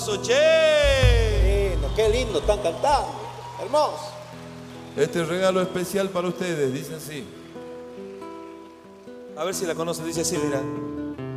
Che. Qué lindo están cantando. Hermoso. Este regalo especial para ustedes, dice así. A ver si la conoce, dice así, mira.